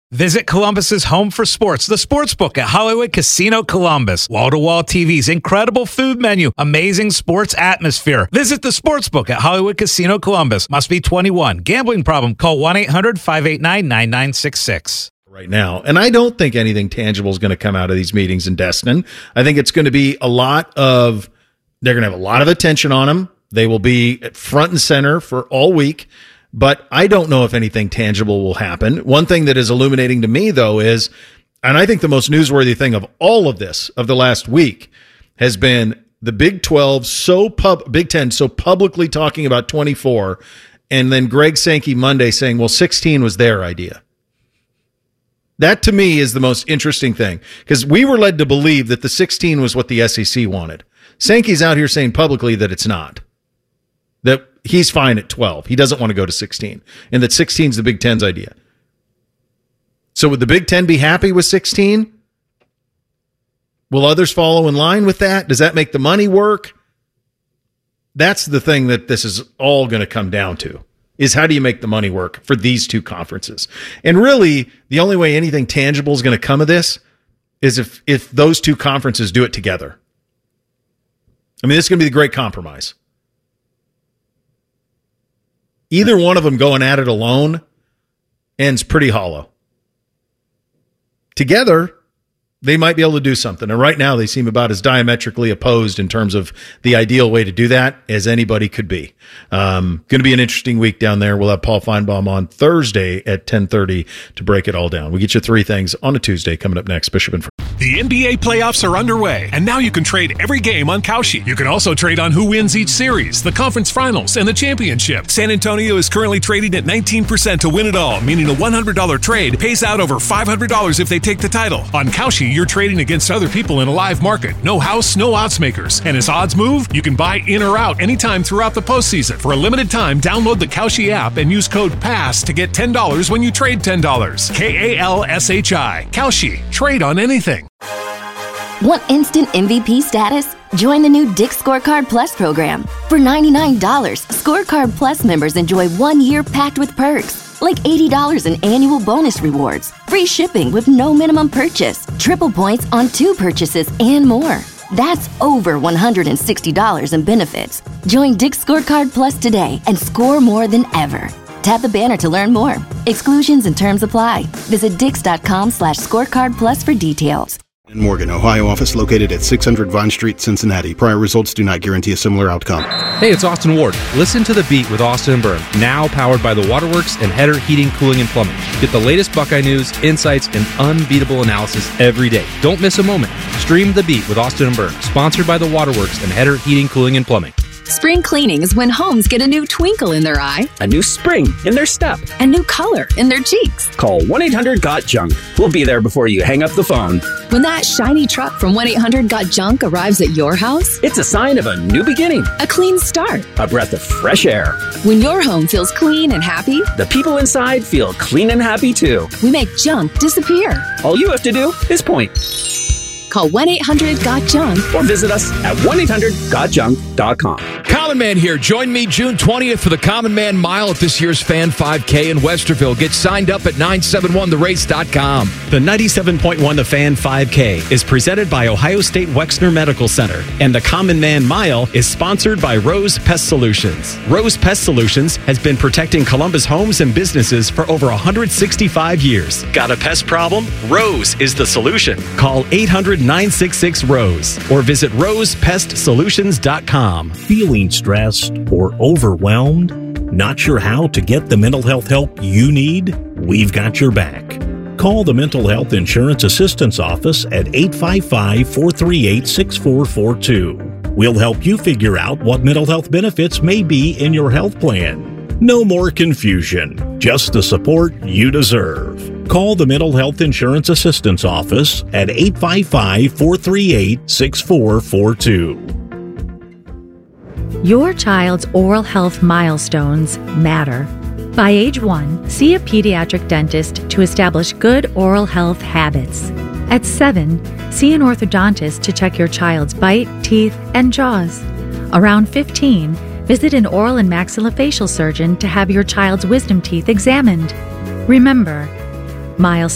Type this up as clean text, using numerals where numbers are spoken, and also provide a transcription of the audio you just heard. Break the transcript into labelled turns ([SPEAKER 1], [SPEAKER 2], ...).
[SPEAKER 1] Visit Columbus's home for sports, the Sportsbook at Hollywood Casino Columbus. Wall-to-wall TVs, incredible food menu, amazing sports atmosphere. Visit the Sportsbook at Hollywood Casino Columbus. Must be 21. Gambling problem? Call 1-800-589-9966.
[SPEAKER 2] Right now. And I don't think anything tangible is going to come out of these meetings in Destin. I think it's going to be they're going to have a lot of attention on them. They will be at front and center for all week. But I don't know if anything tangible will happen. One thing that is illuminating to me, though, is, and I think the most newsworthy thing of all of this, of the last week, has been the Big 12, Big 10 so publicly talking about 24, and then Greg Sankey Monday saying, well, 16 was their idea. That, to me, is the most interesting thing, because we were led to believe that the 16 was what the SEC wanted. Sankey's out here saying publicly that it's not. That he's fine at 12. He doesn't want to go to 16. And that 16 is the Big Ten's idea. So would the Big Ten be happy with 16? Will others follow in line with that? Does that make the money work? That's the thing that this is all going to come down to, is how do you make the money work for these two conferences? And really, the only way anything tangible is going to come of this is if those two conferences do it together. I mean, this is going to be the great compromise. Either one of them going at it alone ends pretty hollow. Together, they might be able to do something. And right now, they seem about as diametrically opposed in terms of the ideal way to do that as anybody could be. Going to be an interesting week down there. We'll have Paul Feinbaum on Thursday at 10:30 to break it all down. We get you three things on a Tuesday coming up next. Bishop and
[SPEAKER 3] The NBA playoffs are underway, and now you can trade every game on Kalshi. You can also trade on who wins each series, the conference finals, and the championship. San Antonio is currently trading at 19% to win it all, meaning a $100 trade pays out over $500 if they take the title. On Kalshi, you're trading against other people in a live market. No house, no odds makers. And as odds move, you can buy in or out anytime throughout the postseason. For a limited time, download the Kalshi app and use code PASS to get $10 when you trade $10. KALSHI. Kalshi. Trade on anything.
[SPEAKER 4] Want instant MVP status? Join the new Dick's Scorecard Plus program. For $99, Scorecard Plus members enjoy 1 year packed with perks, like $80 in annual bonus rewards, free shipping with no minimum purchase, triple points on 2 purchases, and more. That's over $160 in benefits. Join Dick's Scorecard Plus today and score more than ever. Tap the banner to learn more. Exclusions and terms apply. Visit dix.com/scorecard plus for details.
[SPEAKER 5] In Morgan, Ohio office located at 600 Vine Street, Cincinnati. Prior results do not guarantee a similar outcome.
[SPEAKER 6] Hey, it's Austin Ward. Listen to The Beat with Austin and Byrne, now powered by the Waterworks and Header Heating, Cooling, and Plumbing. Get the latest Buckeye news, insights, and unbeatable analysis every day. Don't miss a moment. Stream The Beat with Austin and Byrne, sponsored by the Waterworks and Header Heating, Cooling, and Plumbing.
[SPEAKER 7] Spring cleaning is when homes get a new twinkle in their eye,
[SPEAKER 8] a new spring in their step,
[SPEAKER 7] a new color in their cheeks.
[SPEAKER 8] Call 1-800-GOT-JUNK. We'll be there before you hang up the phone.
[SPEAKER 7] When that shiny truck from 1-800-GOT-JUNK arrives at your house,
[SPEAKER 8] it's a sign of a new beginning,
[SPEAKER 7] a clean start,
[SPEAKER 8] a breath of fresh air.
[SPEAKER 7] When your home feels clean and happy,
[SPEAKER 8] the people inside feel clean and happy too.
[SPEAKER 7] We make junk disappear.
[SPEAKER 8] All you have to do is point.
[SPEAKER 7] Call 1-800-GOT-JUNK
[SPEAKER 8] or visit us at 1-800-GOTJUNK.com.
[SPEAKER 9] Common Man here. Join me June 20th for the Common Man Mile at this year's Fan 5K in Westerville. Get signed up at 971therace.com.
[SPEAKER 10] The 97.1 The Fan 5K is presented by Ohio State Wexner Medical Center, and the Common Man Mile is sponsored by Rose Pest Solutions. Rose Pest Solutions has been protecting Columbus homes and businesses for over 165 years. Got a pest problem? Rose is the solution. Call 800-966-ROSE or visit rosepestsolutions.com.
[SPEAKER 11] Feeling stressed or overwhelmed? Not sure how to get the mental health help you need? We've got your back. Call the Mental Health Insurance Assistance Office at 855-438-6442. We'll help you figure out what mental health benefits may be in your health plan. No more confusion, just the support you deserve. Call the Mental Health Insurance Assistance Office at 855-438-6442.
[SPEAKER 12] Your child's oral health milestones matter. By age 1, see a pediatric dentist to establish good oral health habits. At 7, see an orthodontist to check your child's bite, teeth, and jaws. Around 15, visit an oral and maxillofacial surgeon to have your child's wisdom teeth examined. Remember, milestones